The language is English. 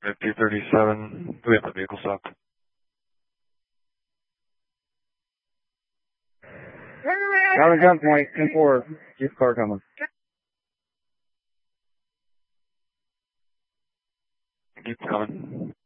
237, we have a vehicle stop. Out of gunpoint, 10-4, Jeep car coming. Keep coming.